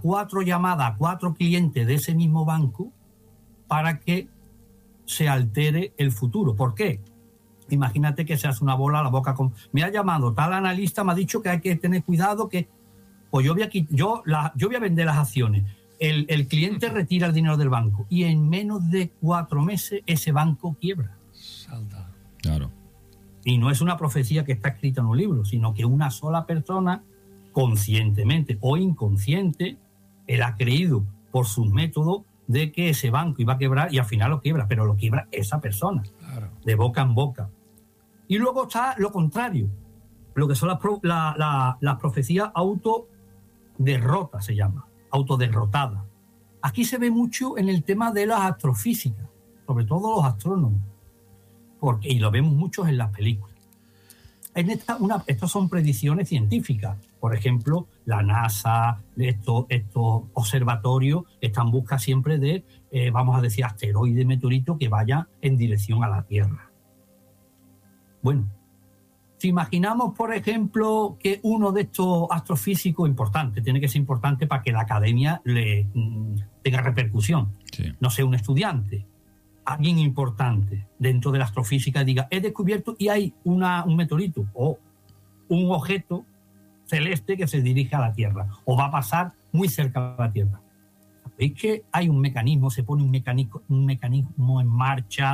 4 llamadas a 4 clientes de ese mismo banco para que se altere el futuro. ¿Por qué? Imagínate que se hace una bola a la boca con... Me ha llamado tal analista, me ha dicho que hay que tener cuidado, que... Pues yo voy a vender las acciones. El cliente retira el dinero del banco y en menos de 4 meses ese banco quiebra. Salta. Claro. Y no es una profecía que está escrita en un libro, sino que una sola persona, conscientemente o inconsciente, él ha creído por sus métodos de que ese banco iba a quebrar y al final lo quiebra, pero lo quiebra esa persona, Claro. de boca en boca. Y luego está lo contrario, lo que son las profecías autoderrotas, se llama, autoderrotadas. Aquí se ve mucho en el tema de las astrofísicas, sobre todo los astrónomos, y lo vemos muchos en las películas. Estas son predicciones científicas. Por ejemplo, la NASA, estos observatorios están en busca siempre de, vamos a decir, asteroides, meteoritos que vayan en dirección a la Tierra. Bueno, si imaginamos, por ejemplo, que uno de estos astrofísicos importantes, tiene que ser importante para que la academia tenga repercusión, Sí. no sea un estudiante, alguien importante dentro de la astrofísica diga, he descubierto y hay un meteorito o un objeto celeste que se dirige a la Tierra o va a pasar muy cerca de la Tierra. ¿Sabéis que hay un mecanismo, se pone un mecanismo en marcha?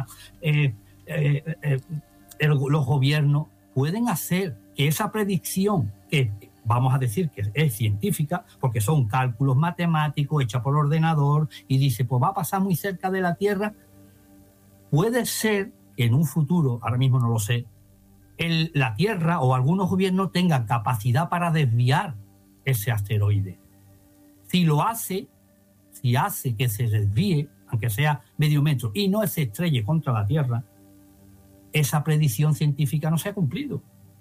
Los gobiernos pueden hacer que esa predicción, que vamos a decir que es científica, porque son cálculos matemáticos hechos por ordenador, y dice, pues va a pasar muy cerca de la Tierra. Puede ser que en un futuro, ahora mismo no lo sé, la Tierra o algunos gobiernos tengan capacidad para desviar ese asteroide. Si hace que se desvíe, aunque sea medio metro, y no se estrelle contra la Tierra, esa predicción científica no se ha cumplido.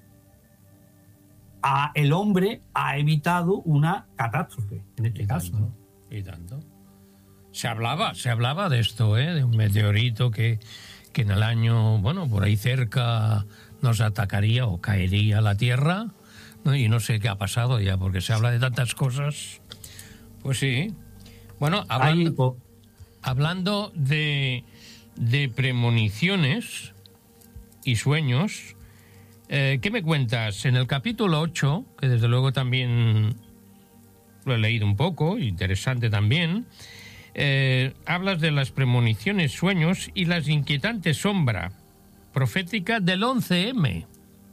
El hombre ha evitado una catástrofe, en este caso, ¿no? Y tanto. Se hablaba de esto, de un meteorito que en el año, bueno, por ahí cerca nos atacaría o caería a la Tierra, ¿no? Y no sé qué ha pasado ya, porque se habla de tantas cosas. Pues sí. Bueno, hablando de premoniciones y sueños, ¿qué me cuentas? En el capítulo 8, que desde luego también lo he leído un poco, interesante también, hablas de las premoniciones, sueños y las inquietantes sombra profética del 11M.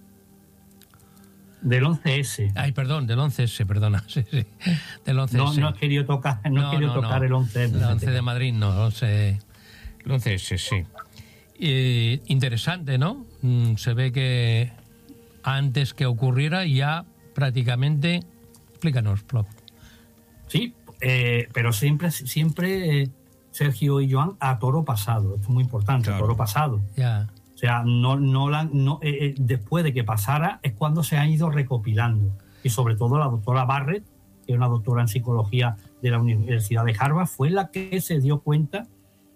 Del 11S. Ay, perdón, del 11S, perdona. Sí. Del 11S. No he querido tocar, tocar el 11M. El 11 de Madrid, no, el 11S, sí. Interesante, ¿no? Se ve que antes que ocurriera ya prácticamente... Explícanos, Plop. Sí, pero siempre Sergio y Joan, a toro pasado. Esto es muy importante, claro. A toro pasado. Ya. O sea, después de que pasara es cuando se han ido recopilando. Y sobre todo la doctora Barrett, que es una doctora en psicología de la Universidad de Harvard, fue la que se dio cuenta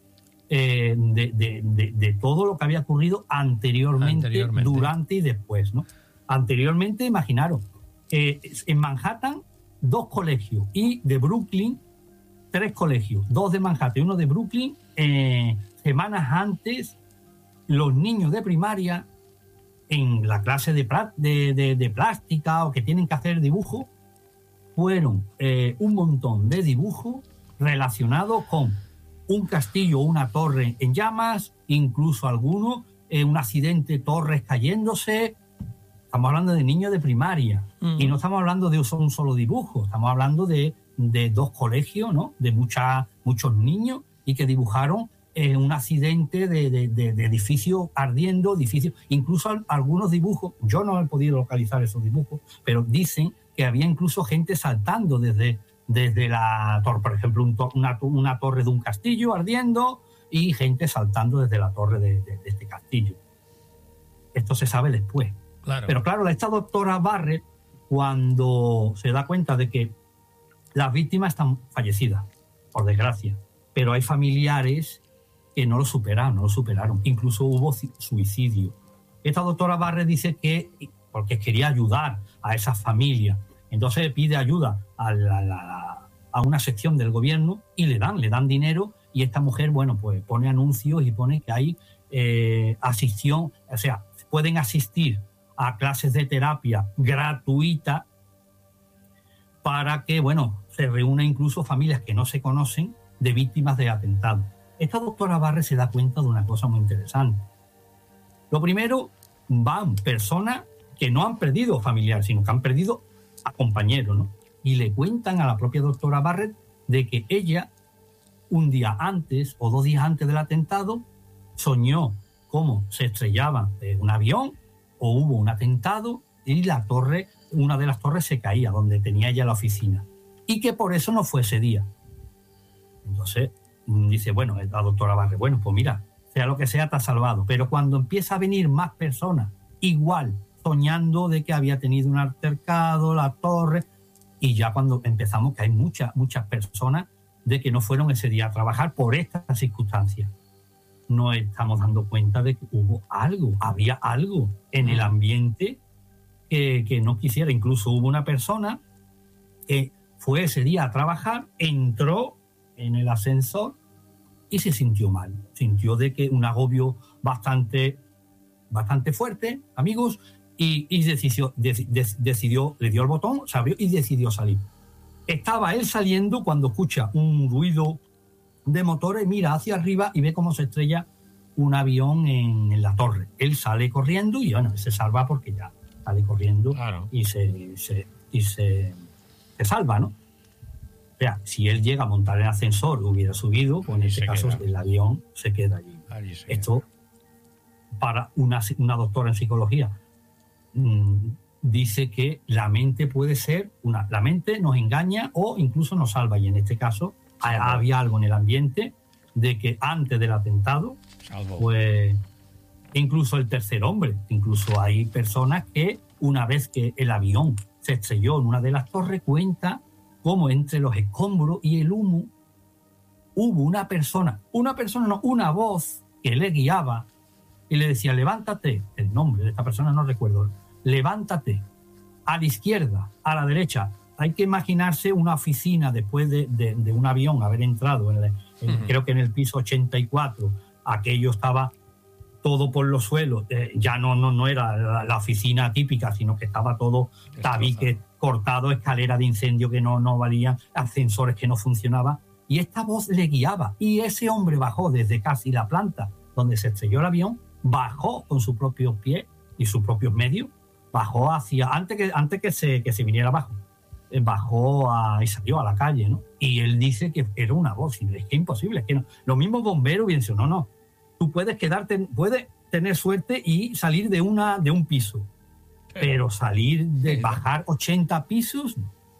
de todo lo que había ocurrido anteriormente, durante y después, ¿no? Anteriormente, imaginaros, en Manhattan, 2 colegios, y de Brooklyn, 3 colegios, 2 de Manhattan y 1 de Brooklyn. Semanas antes, los niños de primaria, en la clase de plástica o que tienen que hacer dibujo, fueron un montón de dibujos relacionados con un castillo o una torre en llamas, incluso algunos, un accidente, torres cayéndose. Estamos hablando de niños de primaria. Y no estamos hablando de un solo dibujo, estamos hablando de 2 colegios, ¿no? De muchos niños, y que dibujaron un accidente de edificios ardiendo, incluso algunos dibujos, yo no he podido localizar esos dibujos, pero dicen que había incluso gente saltando desde la torre, por ejemplo, una torre de un castillo ardiendo, y gente saltando desde la torre de este castillo. Esto se sabe después. Claro. Pero claro, esta doctora Barrett, cuando se da cuenta de que las víctimas están fallecidas, por desgracia, pero hay familiares que no lo superaron. Incluso hubo suicidio. Esta doctora Barrett dice que, porque quería ayudar a esas familias, entonces pide ayuda a a una sección del gobierno y le dan dinero, y esta mujer, bueno, pues pone anuncios y pone que hay asistión, o sea, pueden asistir a clases de terapia gratuita para que, bueno, se reúnan incluso familias que no se conocen de víctimas de atentados. Esta doctora Barrett se da cuenta de una cosa muy interesante. Lo primero, van personas que no han perdido familiares, sino que han perdido a compañeros, ¿no? Y le cuentan a la propia doctora Barrett de que ella, un día antes o 2 días antes del atentado, soñó cómo se estrellaba un avión o hubo un atentado y la torre, una de las torres se caía, donde tenía ella la oficina, y que por eso no fue ese día. Entonces dice, bueno, la doctora Barrett, bueno, pues mira, sea lo que sea, te has salvado. Pero cuando empieza a venir más personas, igual, soñando de que había tenido un altercado, la torre, y ya cuando empezamos, que hay muchas personas de que no fueron ese día a trabajar por estas circunstancias, nos estamos dando cuenta de que hubo algo, había algo en el ambiente que no quisiera. Incluso hubo una persona que fue ese día a trabajar, entró en el ascensor y se sintió mal. Sintió de que un agobio bastante fuerte, amigos, y decidió, le dio el botón, se abrió y decidió salir. Estaba él saliendo cuando escucha un ruido de motores, mira hacia arriba y ve cómo se estrella un avión en la torre. Él sale corriendo y, bueno, se salva porque ya sale corriendo, claro, y se salva, ¿no? O sea, si él llega a montar el ascensor, hubiera subido, pues en ese caso el avión se queda allí. Esto, para una doctora en psicología, dice que la mente puede ser, la mente nos engaña o incluso nos salva, y en este caso había algo en el ambiente de que antes del atentado, pues incluso el tercer hombre, incluso hay personas que una vez que el avión se estrelló en una de las torres, cuenta cómo entre los escombros y el humo hubo una voz que le guiaba y le decía, levántate, el nombre de esta persona no recuerdo, levántate, a la izquierda, a la derecha. Hay que imaginarse una oficina después de un avión haber entrado, creo que en el piso 84, aquello estaba todo por los suelos, ya no era la oficina típica, sino que estaba todo tabique cortado, escalera de incendio que no valían, ascensores que no funcionaban, y esta voz le guiaba, y ese hombre bajó desde casi la planta donde se estrelló el avión, bajó con sus propios pies y sus propios medios, bajó hacia, antes que se viniera abajo, bajó y salió a la calle, ¿no? Y él dice que era una voz, y es que imposible, es que no. Los mismos bomberos bien dicho, no, tú puedes tener suerte y salir de un piso, pero salir bajar 80 pisos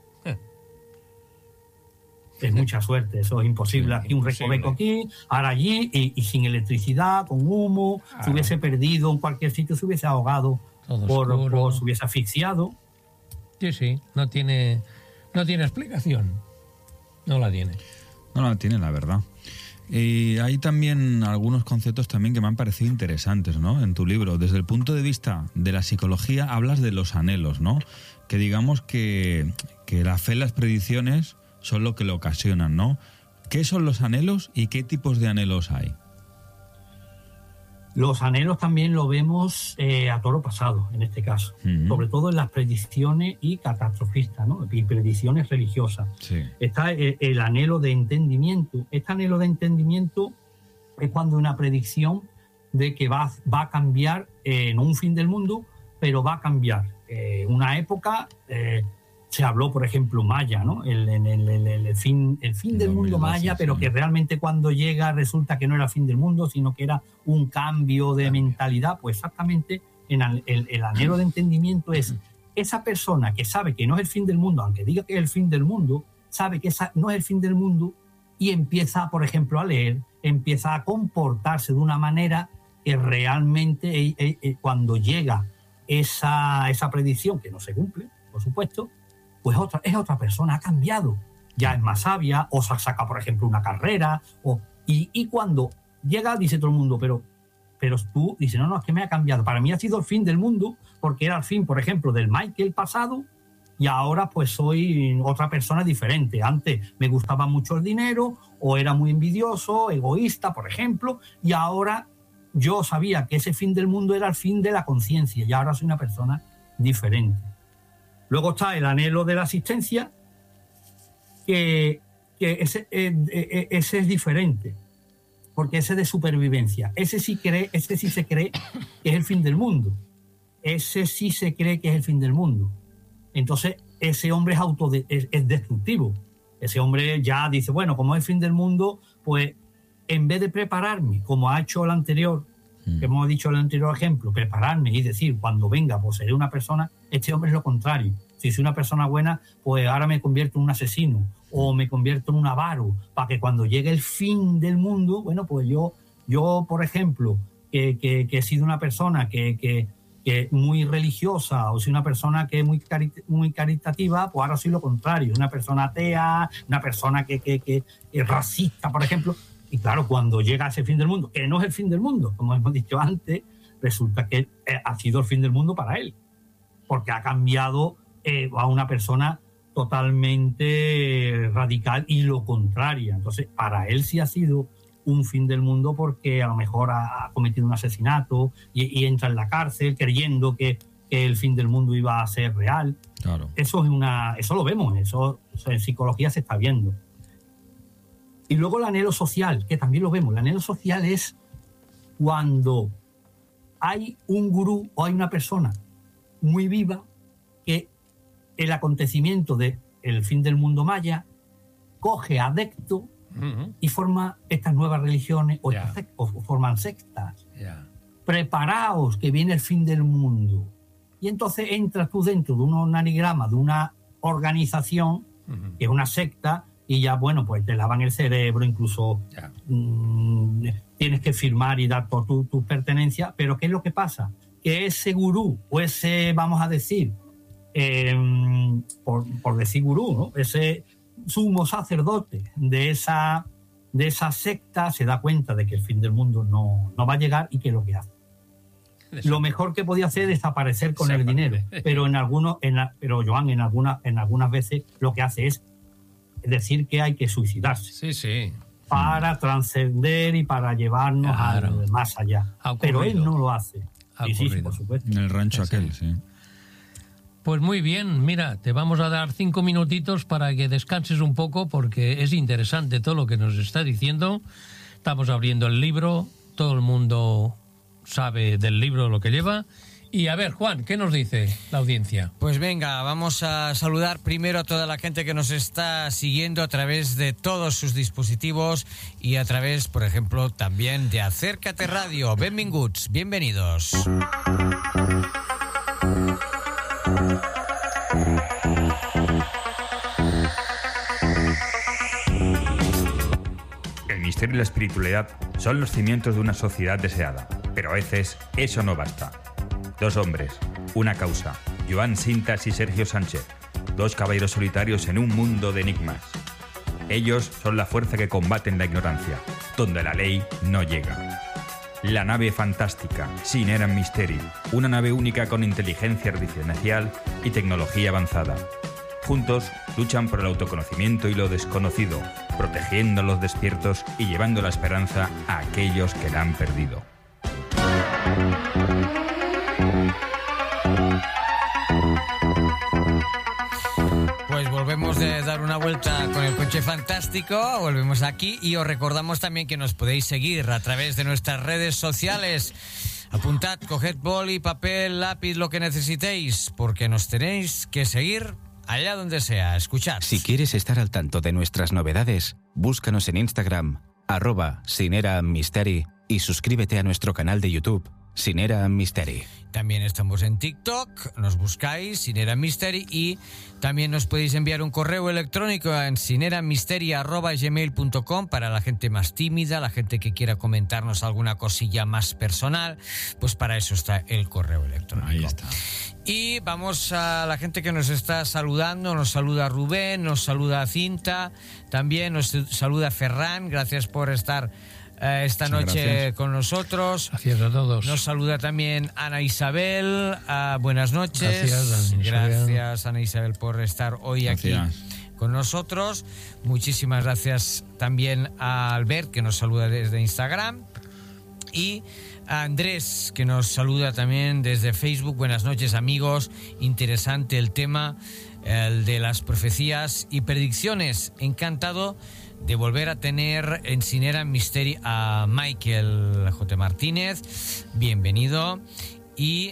es mucha suerte, eso es imposible. Aquí un recoveco aquí, ahora allí, y sin electricidad, con humo, se hubiese perdido en cualquier sitio, se hubiese ahogado, se hubiese asfixiado. Sí, no tiene explicación. No la tiene. No la tiene, la verdad. Y hay también algunos conceptos también que me han parecido interesantes, ¿no? En tu libro, desde el punto de vista de la psicología, hablas de los anhelos, ¿no? Que digamos que la fe en las predicciones son lo que lo ocasionan, ¿no? ¿Qué son los anhelos y qué tipos de anhelos hay? Los anhelos también lo vemos a toro pasado, en este caso. Sobre todo en las predicciones y catastrofistas, ¿no? Y predicciones religiosas. Sí. Está el anhelo de entendimiento. Este anhelo de entendimiento es cuando una predicción de que va a cambiar, no un fin del mundo, pero va a cambiar. Una época, se habló, por ejemplo, Maya, ¿no? El fin del mundo maya, pero que realmente cuando llega resulta que no era el fin del mundo, sino que era un cambio de mentalidad. Pues exactamente el anhelo de entendimiento es esa persona que sabe que no es el fin del mundo, aunque diga que es el fin del mundo, sabe que no es el fin del mundo y empieza, por ejemplo, a leer, empieza a comportarse de una manera que realmente cuando llega esa predicción, que no se cumple, por supuesto, pues es otra persona, ha cambiado, ya es más sabia, o saca, por ejemplo, una carrera, y cuando llega dice todo el mundo, pero tú dices, no, es que me ha cambiado, para mí ha sido el fin del mundo, porque era el fin, por ejemplo, del Michael pasado, y ahora pues soy otra persona diferente. Antes me gustaba mucho el dinero, o era muy envidioso, egoísta, por ejemplo, y ahora yo sabía que ese fin del mundo era el fin de la conciencia, y ahora soy una persona diferente. Luego está el anhelo de la asistencia, que ese es diferente, porque ese es de supervivencia. Ese sí se cree que es el fin del mundo. Ese sí se cree que es el fin del mundo. Entonces, ese hombre es destructivo. Ese hombre ya dice, bueno, como es el fin del mundo, pues en vez de prepararme, como ha hecho el anterior, que hemos dicho el anterior ejemplo, prepararme y decir, cuando venga, pues seré una persona, este hombre es lo contrario. Si soy una persona buena, pues ahora me convierto en un asesino o me convierto en un avaro, para que cuando llegue el fin del mundo, bueno, pues yo por ejemplo, que he sido una persona que muy religiosa, o soy una persona que es muy caritativa, pues ahora soy lo contrario, una persona atea, una persona que es racista, por ejemplo. Y claro, cuando llega ese fin del mundo, que no es el fin del mundo, como hemos dicho antes, resulta que ha sido el fin del mundo para él, porque ha cambiado a una persona totalmente radical y lo contrario. Entonces, para él sí ha sido un fin del mundo, porque a lo mejor ha cometido un asesinato y entra en la cárcel creyendo que el fin del mundo iba a ser real. Claro. Eso lo vemos, eso en psicología se está viendo. Y luego el anhelo social, que también lo vemos. El anhelo social es cuando hay un gurú o hay una persona muy viva que el acontecimiento del fin del mundo maya coge adepto y forma estas nuevas religiones o forman sectas. Preparaos que viene el fin del mundo. Y entonces entras tú dentro de un organigrama, de una organización, que es una secta, y ya, bueno, pues te lavan el cerebro, incluso tienes que firmar y dar por tus pertenencias. Pero ¿qué es lo que pasa? Que ese gurú, o ese, vamos a decir, por decir gurú, ¿no? Ese sumo sacerdote de esa secta se da cuenta de que el fin del mundo no va a llegar, y que es lo que hace. Lo mejor que podía hacer es desaparecer con el dinero, pero Joan, en algunas veces lo que hace es decir que hay que suicidarse. Sí. Para trascender y para llevarnos al más allá. Pero él no lo hace. Sí, por supuesto. En el rancho aquel, sí. Pues muy bien, mira, te vamos a dar 5 minutitos para que descanses un poco, porque es interesante todo lo que nos está diciendo. Estamos abriendo el libro, todo el mundo sabe del libro lo que lleva. Y a ver, Juan, ¿qué nos dice la audiencia? Pues venga, vamos a saludar primero a toda la gente que nos está siguiendo a través de todos sus dispositivos y a través, por ejemplo, también de Acércate Radio. Benvinguts, bienvenidos. El misterio y la espiritualidad son los cimientos de una sociedad deseada, pero a veces eso no basta. 2 hombres, una causa, Joan Sintas y Sergio Sánchez, 2 caballeros solitarios en un mundo de enigmas. Ellos son la fuerza que combate la ignorancia, donde la ley no llega. La nave fantástica, Cinera Mysteri, una nave única con inteligencia artificial y tecnología avanzada. Juntos luchan por el autoconocimiento y lo desconocido, protegiendo a los despiertos y llevando la esperanza a aquellos que la han perdido. Pues volvemos de dar una vuelta con el coche fantástico, volvemos aquí y os recordamos también que nos podéis seguir a través de nuestras redes sociales. Apuntad, coged boli, papel, lápiz, lo que necesitéis, porque nos tenéis que seguir allá donde sea. Escuchad. Si quieres estar al tanto de nuestras novedades, búscanos en Instagram, @CineraMysteri, y suscríbete a nuestro canal de YouTube, Cinera Mysteri. También estamos en TikTok, nos buscáis Cinera Mysteri, y también nos podéis enviar un correo electrónico en cineramysteri@gmail.com para la gente más tímida, la gente que quiera comentarnos alguna cosilla más personal, pues para eso está el correo electrónico. Ahí está. Y vamos a la gente que nos está saludando. Nos saluda Rubén, nos saluda Cinta, también nos saluda Ferran. Gracias por estar esta noche gracias con nosotros. Gracias a todos. Nos saluda también Ana Isabel. Buenas noches. Gracias, Ana Isabel, por estar hoy aquí con nosotros. Muchísimas gracias también a Albert, que nos saluda desde Instagram, y a Andrés, que nos saluda también desde Facebook. Buenas noches, amigos. Interesante el tema, el de las profecías y predicciones. Encantado de volver a tener en Cinera Misteri a Michael J. Martínez. Bienvenido. Y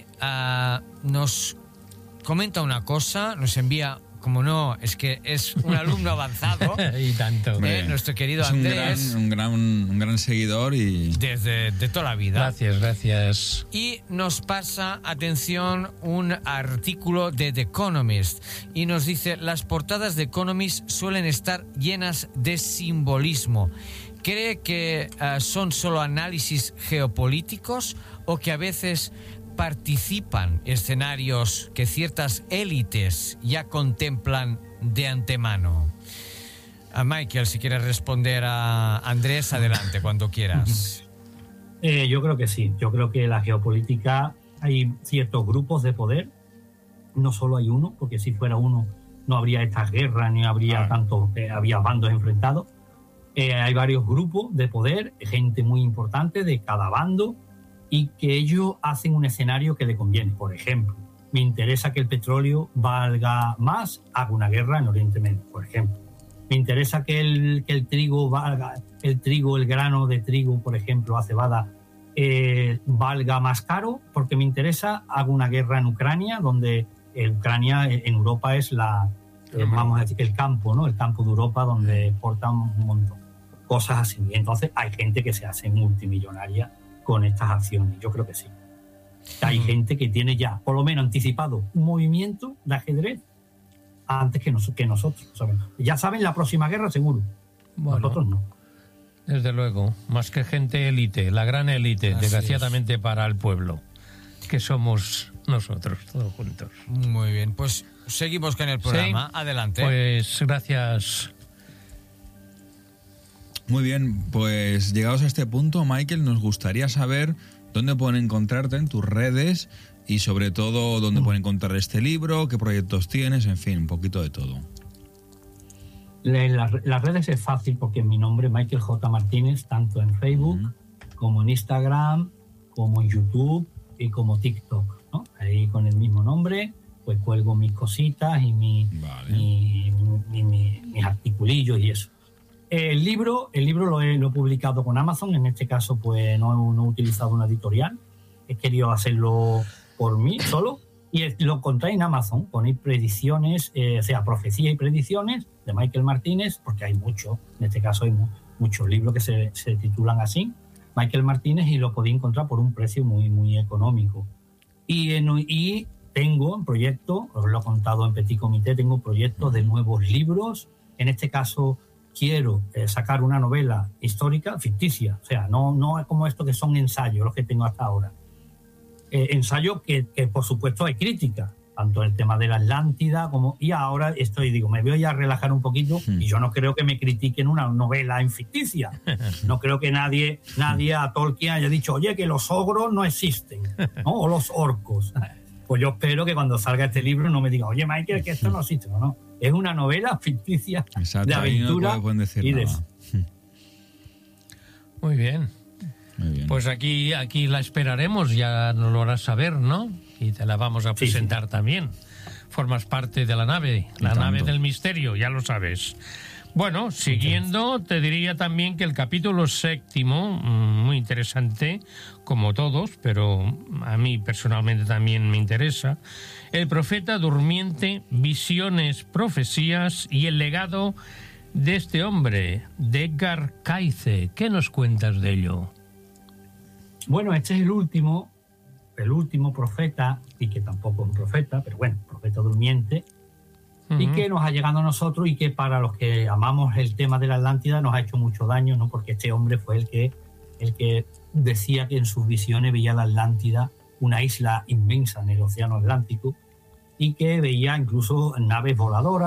nos comenta una cosa, nos envía, como no, es que es un alumno avanzado. Y tanto. Nuestro querido es Andrés. Un gran seguidor y... Desde de toda la vida. Gracias. Y nos pasa, atención, un artículo de The Economist. Y nos dice, las portadas de Economist suelen estar llenas de simbolismo. ¿Cree que son solo análisis geopolíticos o que a veces participan escenarios que ciertas élites ya contemplan de antemano? A Michael, si quieres responder a Andrés, adelante, cuando quieras. Yo creo que sí. Yo creo que la geopolítica, hay ciertos grupos de poder, no solo hay uno, porque si fuera uno no habría estas guerras, ni habría había bandos enfrentados. Hay varios grupos de poder, gente muy importante de cada bando, y que ellos hacen un escenario que le conviene. Por ejemplo, me interesa que el petróleo valga más, hago una guerra en Oriente Medio, por ejemplo. Me interesa que el trigo valga, el grano de trigo, por ejemplo, la cebada, valga más caro, porque me interesa, hago una guerra en Ucrania, donde Ucrania en Europa es vamos a decir, el campo, ¿no? El campo de Europa donde exportan un montón. Cosas así. Entonces hay gente que se hace multimillonaria con estas acciones. Yo creo que sí. Hay gente que tiene ya, por lo menos, anticipado un movimiento de ajedrez antes que nosotros. Ya saben la próxima guerra, seguro. Bueno, nosotros no. Desde luego. Más que gente élite, la gran élite, desgraciadamente para el pueblo, que somos nosotros, todos juntos. Muy bien, pues seguimos con el programa. Sí. Adelante. Pues gracias. Muy bien, pues llegados a este punto, Michael, nos gustaría saber dónde pueden encontrarte en tus redes y sobre todo dónde pueden encontrar este libro, qué proyectos tienes, en fin, un poquito de todo. Las redes es fácil porque mi nombre es Michael J. Martínez, tanto en Facebook como en Instagram, como en YouTube y como TikTok, ¿no? Ahí con el mismo nombre, pues cuelgo mis cositas y mis articulillos y eso. El libro lo he publicado con Amazon. En este caso, pues no he utilizado una editorial. He querido hacerlo por mí solo. Y lo encontré en Amazon. Ponéis predicciones, profecía y predicciones de Michael Martínez, porque hay mucho. En este caso hay muchos libros que se titulan así. Michael Martínez, y lo podéis encontrar por un precio muy, muy económico. Y tengo un proyecto, os lo he contado en Petit Comité, tengo proyectos de nuevos libros. En este caso quiero sacar una novela histórica, ficticia, o sea, no es como esto que son ensayos, los que tengo hasta ahora. Ensayos que por supuesto hay crítica, tanto el tema de la Atlántida como... Y ahora me voy a relajar un poquito y yo no creo que me critiquen una novela en ficticia. No creo que nadie a Tolkien haya dicho, oye, que los ogros no existen, ¿no? O los orcos. Pues yo espero que cuando salga este libro no me diga, oye, Michael, que esto no existe, ¿no? Es una novela ficticia. Exacto, de aventura no pueden decir y nada. Muy bien. Muy bien. Pues aquí la esperaremos, ya nos lo harás saber, ¿no? Y te la vamos a presentar también. Formas parte de la nave del misterio, ya lo sabes. Bueno, siguiendo, te diría también que el capítulo 7, muy interesante, como todos, pero a mí personalmente también me interesa. El profeta durmiente, visiones, profecías y el legado de este hombre, de Edgar Cayce. ¿Qué nos cuentas de ello? Bueno, este es el último profeta, y que tampoco es un profeta, pero bueno, profeta durmiente, y que nos ha llegado a nosotros y que para los que amamos el tema de la Atlántida nos ha hecho mucho daño, ¿no? Porque este hombre fue el que decía que en sus visiones veía la Atlántida, una isla inmensa en el océano Atlántico, y que veía incluso naves voladoras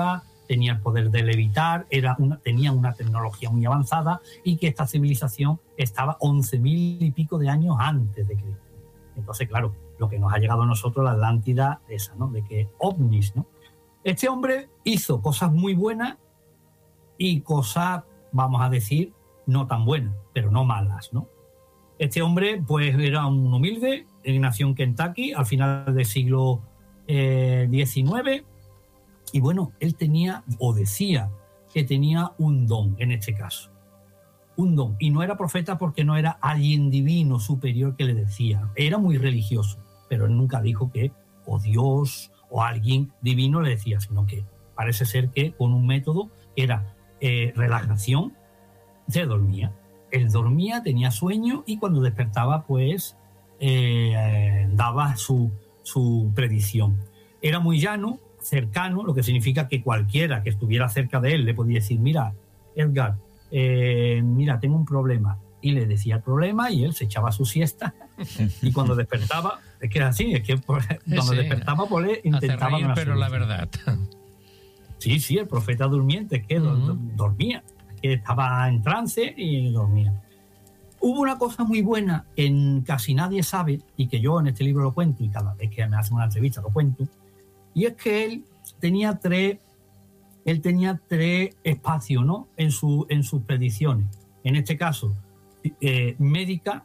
tenía el poder de levitar, tenía una tecnología muy avanzada y que esta civilización estaba 11.000 y pico de años antes de Cristo. Entonces, claro, lo que nos ha llegado a nosotros, la Atlántida, esa, ¿no? De que ovnis, ¿no? Este hombre hizo cosas muy buenas y cosas, vamos a decir, no tan buenas, pero no malas, ¿no? Este hombre, pues, era un humilde, nació en Kentucky al final del siglo XIX, y bueno, él tenía, o decía, que tenía un don en este caso. Un don. Y no era profeta porque no era alguien divino superior que le decía. Era muy religioso, pero él nunca dijo que o Dios o alguien divino le decía, sino que parece ser que con un método que era relajación, se dormía. Él dormía, tenía sueño y cuando despertaba, pues daba su predicción. Era muy llano, cercano, lo que significa que cualquiera que estuviera cerca de él le podía decir, mira, Edgar, mira, tengo un problema. Y le decía el problema y él se echaba su siesta y cuando despertaba, es que era así, es que cuando despertaba, pues intentaba... Hace reír, pero la verdad. Sí, el profeta durmiente, es que dormía, que estaba en trance y dormía. Hubo una cosa muy buena que casi nadie sabe y que yo en este libro lo cuento y cada vez que me hacen una entrevista lo cuento, y es que él tenía tres espacios, ¿no? en sus predicciones. En este caso, médica,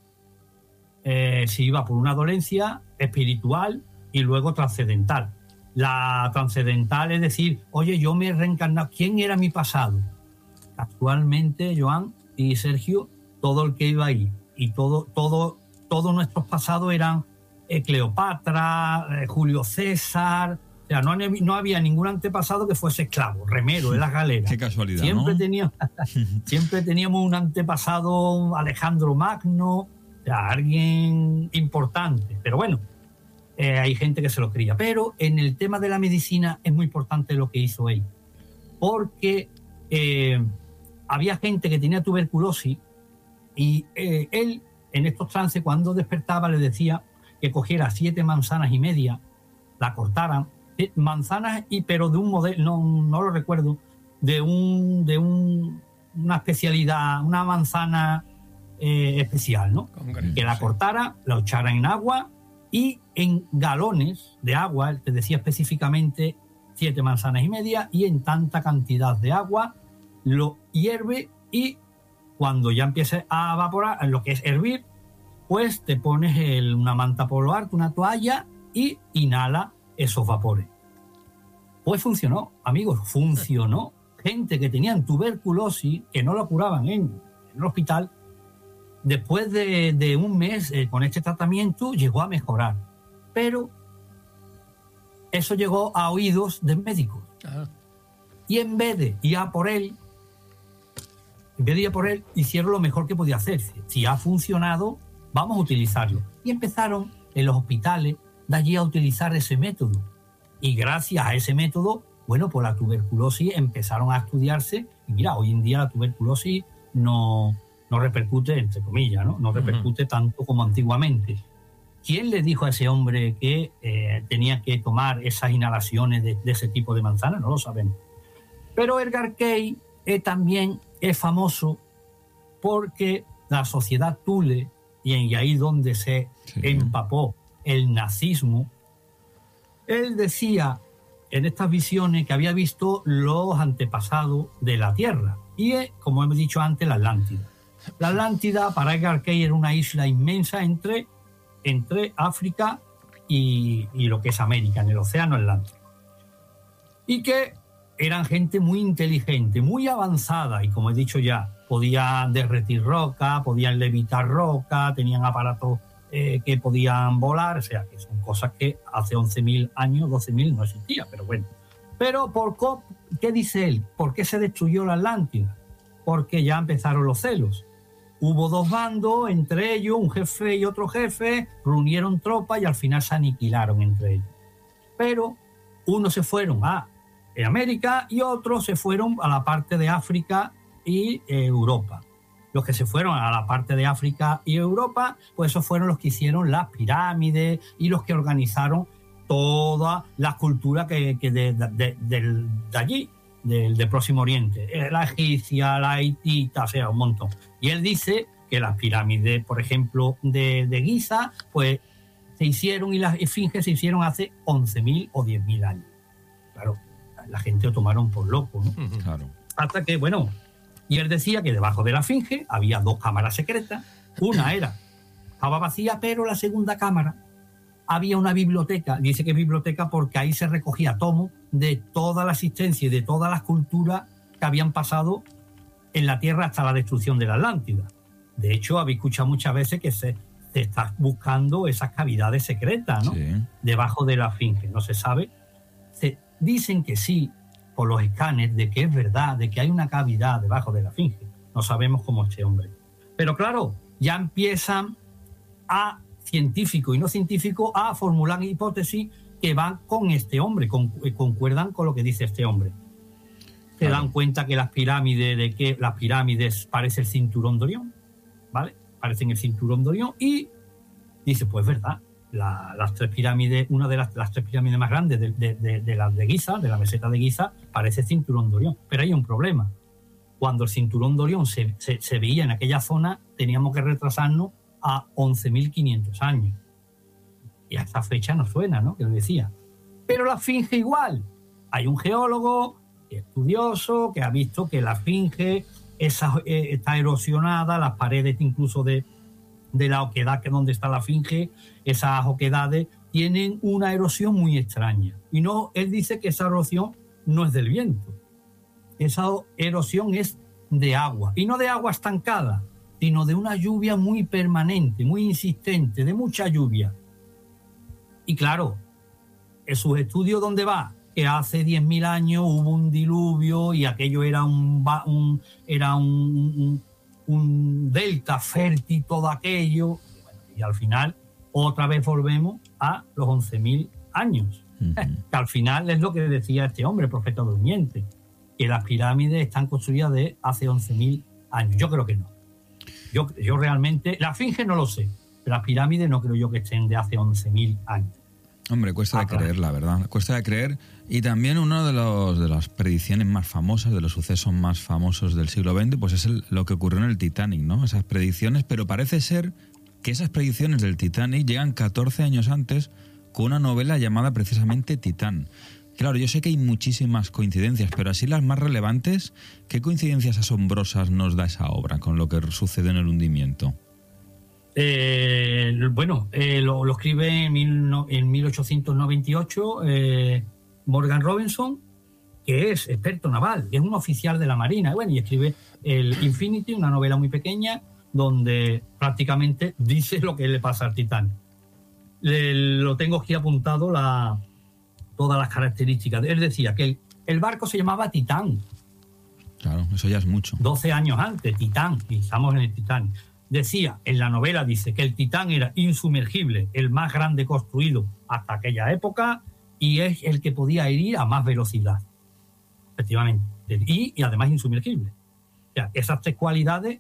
se iba por una dolencia, espiritual y luego trascendental. La trascendental es decir, oye, yo me he reencarnado, ¿quién era mi pasado? Actualmente, Joan y Sergio, todo el que iba ahí y todos nuestros pasados eran Cleopatra, Julio César. O sea, no había ningún antepasado que fuese esclavo, remero en las galeras. Qué casualidad, siempre ¿no? Siempre teníamos un antepasado, Alejandro Magno, o sea, alguien importante. Pero bueno, hay gente que se lo creía. Pero en el tema de la medicina es muy importante lo que hizo él. Porque había gente que tenía tuberculosis y él, en estos trances, cuando despertaba, le decía que cogiera 7 manzanas y media, la cortaran, manzanas, pero de un modelo, no lo recuerdo, de una especialidad, una manzana especial, ¿no? Que la cortara, la echara en agua y en galones de agua, te decía específicamente 7 manzanas y media, y en tanta cantidad de agua lo hierve y cuando ya empiece a evaporar, lo que es hervir, pues te pones una manta por lo alto, una toalla y inhala esos vapores. Pues funcionó, amigos, funcionó. Gente que tenían tuberculosis, que no la curaban en el hospital, después de un mes con este tratamiento llegó a mejorar. Pero eso llegó a oídos de médicos. Y en vez de ir a por él, hicieron lo mejor que podía hacer. Si ha funcionado, vamos a utilizarlo. Y empezaron en los hospitales de allí a utilizar ese método. Y gracias a ese método, bueno, pues la tuberculosis empezaron a estudiarse. Y mira, hoy en día la tuberculosis no repercute, entre comillas, no repercute tanto como antiguamente. ¿Quién le dijo a ese hombre que tenía que tomar esas inhalaciones de ese tipo de manzana? No lo sabemos. Pero Edgar Cayce también es famoso porque la sociedad Thule, y ahí donde se empapó el nazismo, él decía en estas visiones que había visto los antepasados de la Tierra. Y como hemos dicho antes, la Atlántida. La Atlántida para Edgar Cayce era una isla inmensa entre África y lo que es América, en el océano Atlántico. Y que eran gente muy inteligente, muy avanzada, y como he dicho ya, podían derretir roca, podían levitar roca, tenían aparatos que podían volar, o sea, que son cosas que hace 11.000 años, 12.000 no existía, pero bueno. Pero ¿qué dice él? ¿Por qué se destruyó la Atlántida? Porque ya empezaron los celos. Hubo 2 bandos, entre ellos un jefe y otro jefe, reunieron tropas y al final se aniquilaron entre ellos. Pero unos se fueron a América y otros se fueron a la parte de África y Europa. Los que se fueron a la parte de África y Europa, pues esos fueron los que hicieron las pirámides y los que organizaron toda la cultura que de allí, del Próximo Oriente, la egipcia, la hitita, o sea, un montón. Y él dice que las pirámides, por ejemplo, de Giza, pues se hicieron, y las esfinges se hicieron hace 11.000 o 10.000 años. Claro, la gente lo tomaron por loco, ¿no? Claro. Hasta que, bueno, y él decía que debajo de la esfinge había 2 cámaras secretas. Una estaba vacía, pero la segunda cámara había una biblioteca. Dice que biblioteca porque ahí se recogía tomos de toda la existencia y de todas las culturas que habían pasado en la Tierra hasta la destrucción de la Atlántida. De hecho, habéis escuchado muchas veces que se está buscando esas cavidades secretas, ¿no? Sí. Debajo de la esfinge. No se sabe. Dicen que sí, por los escáneres, de que es verdad, de que hay una cavidad debajo de la esfinge. No sabemos cómo este hombre. Pero claro, ya empiezan a científicos y no científicos a formular hipótesis que van con este hombre, concuerdan con lo que dice este hombre. Se dan cuenta que las pirámides parece el cinturón de Orión, ¿vale? Parecen el cinturón de Orión, y dice, pues verdad, las 3 pirámides, una de las 3 pirámides más grandes de las de Giza, de la meseta de Giza, parece el cinturón de Orión. Pero hay un problema. Cuando el cinturón de Orión se veía en aquella zona, teníamos que retrasarnos a 11.500 años. Y a esa fecha no suena, ¿no? Que lo decía. Pero la esfinge igual. Hay un geólogo estudioso que ha visto que la esfinge está erosionada, las paredes incluso de la oquedad, que es donde está la esfinge, esas oquedades tienen una erosión muy extraña. Y no, él dice que esa erosión no es del viento. Esa erosión es de agua. Y no de agua estancada, sino de una lluvia muy permanente, muy insistente, de mucha lluvia. Y claro, en sus estudios, ¿dónde va? Que hace 10.000 años hubo un diluvio y aquello era un delta fértil, todo aquello. Y al final, otra vez volvemos a los 11.000 años. Que al final es lo que decía este hombre, el profeta durmiente, que las pirámides están construidas de hace 11.000 años. Yo creo que no. Yo realmente, la esfinge no lo sé, pero las pirámides no creo yo que estén de hace 11.000 años. Hombre, cuesta de creer, la verdad. Cuesta de creer. Y también una de las predicciones más famosas, de los sucesos más famosos del siglo XX, pues es lo que ocurrió en el Titanic, ¿no? Esas predicciones, pero parece ser que esas predicciones del Titanic llegan 14 años antes con una novela llamada precisamente Titán. Claro, yo sé que hay muchísimas coincidencias, pero así las más relevantes, ¿qué coincidencias asombrosas nos da esa obra con lo que sucede en el hundimiento? Lo escribe en 1898 Morgan Robinson, que es experto naval, es un oficial de la Marina, y escribe el Infinity, una novela muy pequeña, donde prácticamente dice lo que le pasa al Titanic. Lo tengo aquí apuntado todas las características. Él decía que el barco se llamaba Titán. Claro, eso ya es mucho. 12 años antes, Titán, y estamos en el Titán. Decía, en la novela dice que el Titán era insumergible, el más grande construido hasta aquella época, y es el que podía ir a más velocidad. Efectivamente. Y además insumergible. O sea, esas 3 cualidades,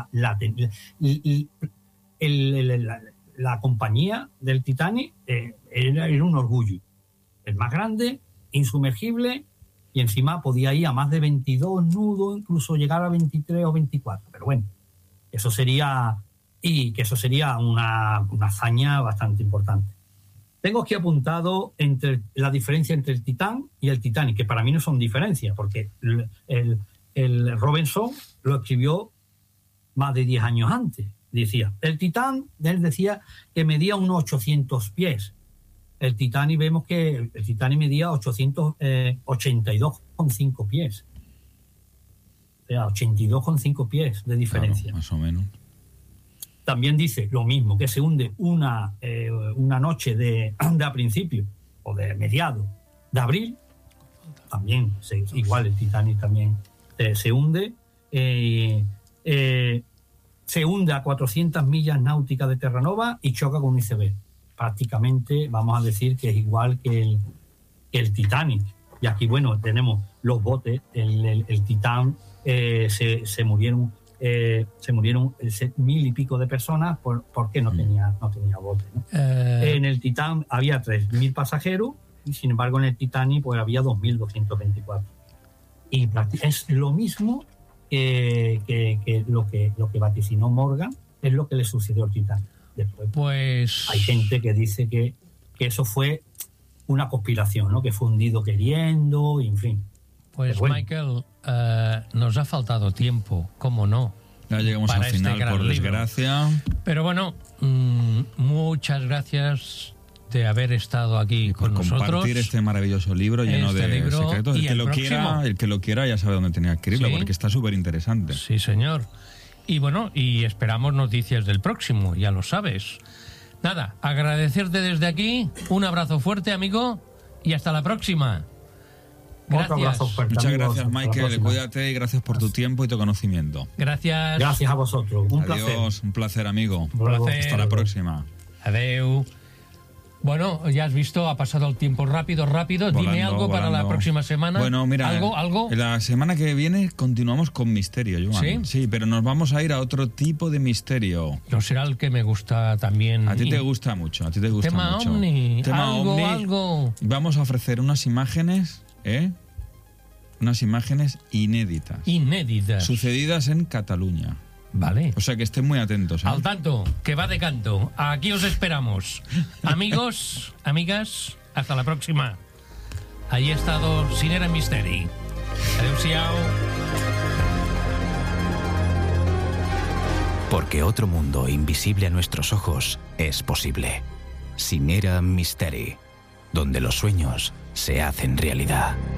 la compañía del Titanic era un orgullo. El más grande, insumergible, y encima podía ir a más de 22 nudos, incluso llegar a 23 o 24. Pero bueno, eso sería una hazaña bastante importante. Tengo aquí apuntado la diferencia entre el Titán y el Titanic, que para mí no son diferencias, porque el Robinson lo escribió más de 10 años antes. Decía, el Titán, él decía que medía unos 800 pies. El Titanic, vemos que el Titanic medía 882,5 pies. O sea, 82,5 pies de diferencia. Claro, más o menos. También dice lo mismo, que se hunde una noche de a principio o de mediados de abril. También, igual el Titanic también se hunde. Se hunde a 400 millas náuticas de Terranova y choca con un iceberg. Prácticamente vamos a decir que es igual que el Titanic. Y aquí, bueno, tenemos los botes. El Titán se murieron se murieron 1.000 y pico de personas porque no tenía bote, ¿no? En el Titán había 3.000 pasajeros y sin embargo en el Titanic pues había 2.224. Y es lo mismo que lo que vaticinó Morgan, es lo que le sucedió al Titanic. Después, pues hay gente que dice que eso fue una conspiración, ¿no? Que fue hundido queriendo, y en fin. Pues bueno. Michael, nos ha faltado tiempo, ¿cómo no? Ya llegamos al final, por desgracia. Pero bueno, muchas gracias de haber estado aquí con nosotros. Compartir este maravilloso libro lleno de secretos. El que lo quiera ya sabe dónde tenía que escribirlo, porque está súper interesante. Sí, señor. Y bueno, y esperamos noticias del próximo, ya lo sabes. Nada, agradecerte desde aquí, un abrazo fuerte, amigo, y hasta la próxima. Gracias. Otro abrazo fuerte, muchas gracias, Michael, cuídate y gracias por tu tiempo y tu conocimiento. Gracias. Gracias a vosotros, un placer. Adiós, un placer, amigo. Un placer. Hasta la próxima. Adeu. Bueno, ya has visto, ha pasado el tiempo rápido. Dime algo para la próxima semana. Bueno, mira, ¿Algo? La semana que viene continuamos con misterio, Joan. Sí, pero nos vamos a ir a otro tipo de misterio. No será el que me gusta también. A ti te gusta mucho, Tema mucho. Omni. Tema Omni. Algo. Vamos a ofrecer unas imágenes, unas imágenes inéditas. Sucedidas en Cataluña. Vale. O sea que estén muy atentos. Al tanto, que va de canto. Aquí os esperamos. Amigos, amigas, hasta la próxima. Ahí ha estado Cinera Misteri. Adeu-siau. Porque otro mundo invisible a nuestros ojos es posible. Cinera Misteri, donde los sueños se hacen realidad.